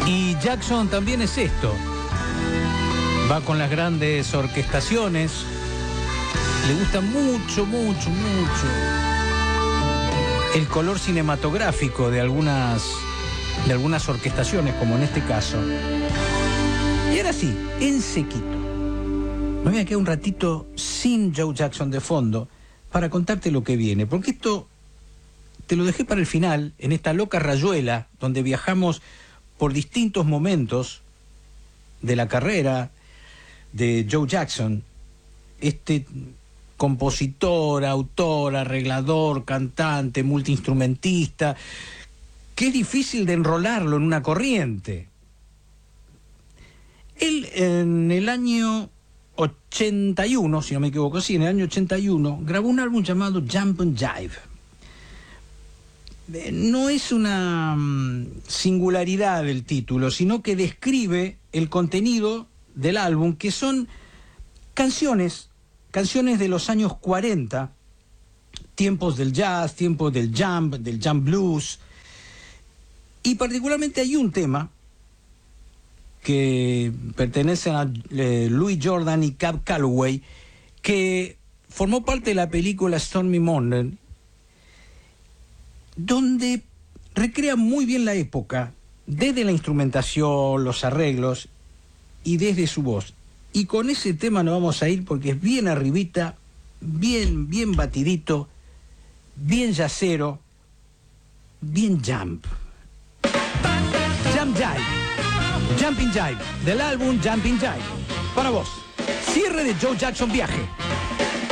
Y Jackson también es esto. Va con las grandes orquestaciones. Le gusta mucho, mucho, mucho el color cinematográfico de algunas orquestaciones, como en este caso. Y ahora sí, en sequito. Me voy a quedar un ratito sin Joe Jackson de fondo para contarte lo que viene, porque esto te lo dejé para el final, en esta loca rayuela donde viajamos por distintos momentos de la carrera de Joe Jackson, este compositor, autor, arreglador, cantante, multiinstrumentista, que es difícil de enrolarlo en una corriente. Él en el año 81, si no me equivoco, sí, en el año 81, grabó un álbum llamado Jump and Jive. No es una singularidad del título, sino que describe el contenido del álbum, que son canciones de los años 40, tiempos del jazz, tiempos del jump blues, y particularmente hay un tema que pertenecen a Louis Jordan y Cab Calloway, que formó parte de la película Stormy Monday, donde recrea muy bien la época, desde la instrumentación, los arreglos y desde su voz. Y con ese tema nos vamos a ir porque es bien arribita, bien batidito, bien jazzero, bien jump. Jump Jive, Jumping Jive, del álbum Jumping Jive. Para vos, cierre de Joe Jackson Viaje.